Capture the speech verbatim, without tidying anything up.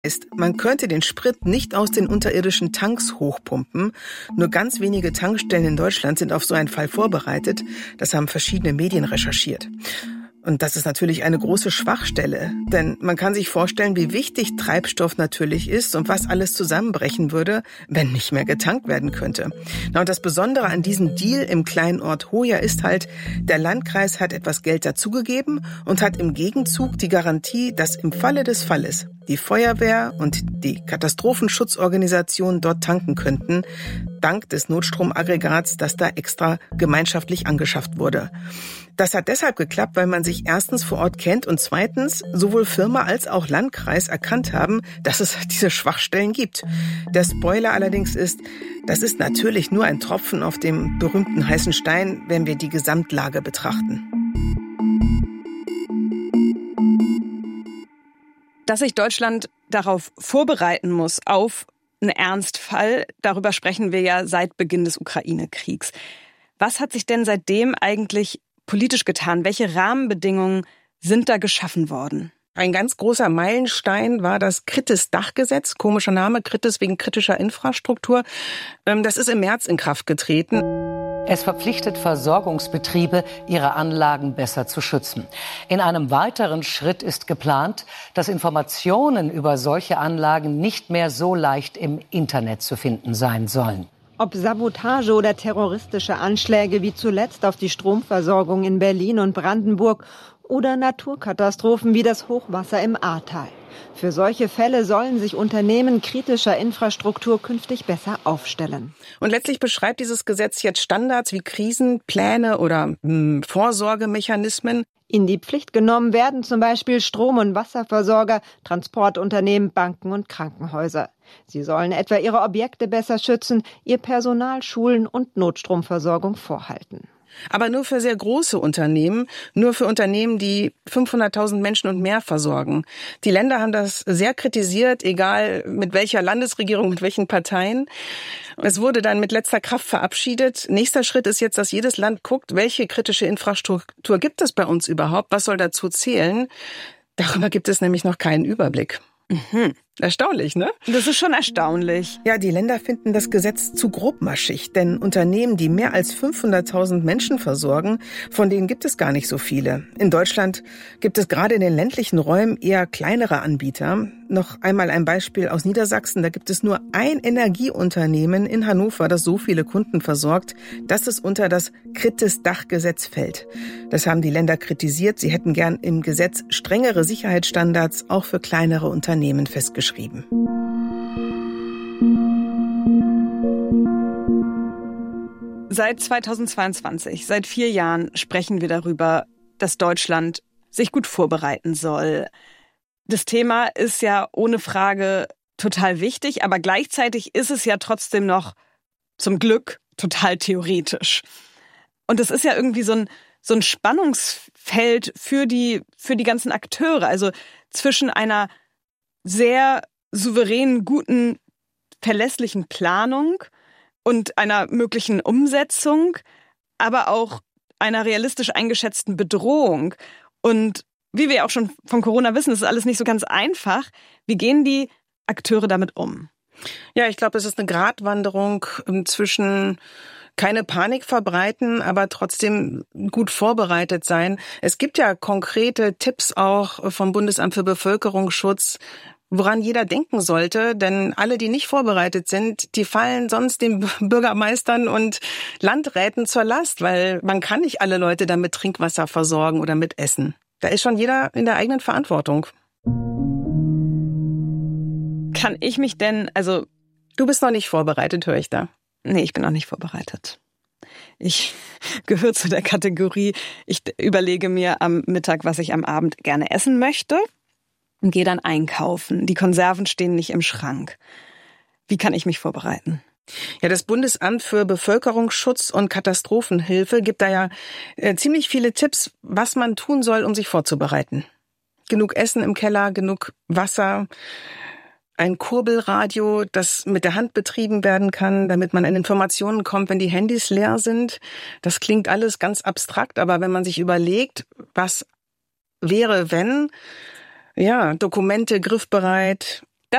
ist, man könnte den Sprit nicht aus den unterirdischen Tanks hochpumpen. Nur ganz wenige Tankstellen in Deutschland sind auf so einen Fall vorbereitet. Das haben verschiedene Medien recherchiert. Und das ist natürlich eine große Schwachstelle, denn man kann sich vorstellen, wie wichtig Treibstoff natürlich ist und was alles zusammenbrechen würde, wenn nicht mehr getankt werden könnte. Na, und das Besondere an diesem Deal im kleinen Ort Hoya ist halt, der Landkreis hat etwas Geld dazugegeben und hat im Gegenzug die Garantie, dass im Falle des Falles die Feuerwehr und die Katastrophenschutzorganisationen dort tanken könnten, dank des Notstromaggregats, das da extra gemeinschaftlich angeschafft wurde. Das hat deshalb geklappt, weil man sich erstens vor Ort kennt und zweitens sowohl Firma als auch Landkreis erkannt haben, dass es diese Schwachstellen gibt. Der Spoiler allerdings ist, das ist natürlich nur ein Tropfen auf dem berühmten heißen Stein, wenn wir die Gesamtlage betrachten. Dass sich Deutschland darauf vorbereiten muss, auf einen Ernstfall, darüber sprechen wir ja seit Beginn des Ukraine-Kriegs. Was hat sich denn seitdem eigentlich politisch getan? Welche Rahmenbedingungen sind da geschaffen worden? Ein ganz großer Meilenstein war das Kritis-Dachgesetz, komischer Name, Kritis wegen kritischer Infrastruktur. Das ist im März in Kraft getreten. Es verpflichtet Versorgungsbetriebe, ihre Anlagen besser zu schützen. In einem weiteren Schritt ist geplant, dass Informationen über solche Anlagen nicht mehr so leicht im Internet zu finden sein sollen. Ob Sabotage oder terroristische Anschläge wie zuletzt auf die Stromversorgung in Berlin und Brandenburg oder Naturkatastrophen wie das Hochwasser im Ahrtal. Für solche Fälle sollen sich Unternehmen kritischer Infrastruktur künftig besser aufstellen. Und letztlich beschreibt dieses Gesetz jetzt Standards wie Krisenpläne oder mh, Vorsorgemechanismen. In die Pflicht genommen werden zum Beispiel Strom- und Wasserversorger, Transportunternehmen, Banken und Krankenhäuser. Sie sollen etwa ihre Objekte besser schützen, ihr Personal schulen und Notstromversorgung vorhalten. Aber nur für sehr große Unternehmen, nur für Unternehmen, die fünfhunderttausend Menschen und mehr versorgen. Die Länder haben das sehr kritisiert, egal mit welcher Landesregierung, mit welchen Parteien. Es wurde dann mit letzter Kraft verabschiedet. Nächster Schritt ist jetzt, dass jedes Land guckt, welche kritische Infrastruktur gibt es bei uns überhaupt, was soll dazu zählen. Darüber gibt es nämlich noch keinen Überblick. Mhm. Erstaunlich, ne? Das ist schon erstaunlich. Ja, die Länder finden das Gesetz zu grobmaschig, denn Unternehmen, die mehr als fünfhunderttausend Menschen versorgen, von denen gibt es gar nicht so viele. In Deutschland gibt es gerade in den ländlichen Räumen eher kleinere Anbieter. Noch einmal ein Beispiel aus Niedersachsen, da gibt es nur ein Energieunternehmen in Hannover, das so viele Kunden versorgt, dass es unter das Kritis-Dachgesetz fällt. Das haben die Länder kritisiert. Sie hätten gern im Gesetz strengere Sicherheitsstandards auch für kleinere Unternehmen festgeschrieben. Seit zweitausendzweiundzwanzig, seit vier Jahren sprechen wir darüber, dass Deutschland sich gut vorbereiten soll. Das Thema ist ja ohne Frage total wichtig, aber gleichzeitig ist es ja trotzdem noch zum Glück total theoretisch. Und es ist ja irgendwie so ein, so ein Spannungsfeld für die, für die ganzen Akteure, also zwischen einer sehr souveränen, guten, verlässlichen Planung und einer möglichen Umsetzung, aber auch einer realistisch eingeschätzten Bedrohung. Und wie wir auch schon von Corona wissen, ist alles nicht so ganz einfach. Wie gehen die Akteure damit um? Ja, ich glaube, es ist eine Gratwanderung zwischen keine Panik verbreiten, aber trotzdem gut vorbereitet sein. Es gibt ja konkrete Tipps auch vom Bundesamt für Bevölkerungsschutz, woran jeder denken sollte, denn alle, die nicht vorbereitet sind, die fallen sonst den Bürgermeistern und Landräten zur Last, weil man kann nicht alle Leute dann mit Trinkwasser versorgen oder mit Essen. Da ist schon jeder in der eigenen Verantwortung. Kann ich mich denn, also... Du bist noch nicht vorbereitet, höre ich da. Nee, ich bin noch nicht vorbereitet. Ich gehöre zu der Kategorie, ich überlege mir am Mittag, was ich am Abend gerne essen möchte und gehe dann einkaufen. Die Konserven stehen nicht im Schrank. Wie kann ich mich vorbereiten? Ja, das Bundesamt für Bevölkerungsschutz und Katastrophenhilfe gibt da ja äh, ziemlich viele Tipps, was man tun soll, um sich vorzubereiten. Genug Essen im Keller, genug Wasser, ein Kurbelradio, das mit der Hand betrieben werden kann, damit man an Informationen kommt, wenn die Handys leer sind. Das klingt alles ganz abstrakt, aber wenn man sich überlegt, was wäre, wenn, ja, Dokumente griffbereit,